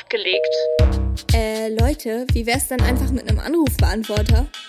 aufgelegt. Leute, wie wär's dann einfach mit einem Anrufbeantworter?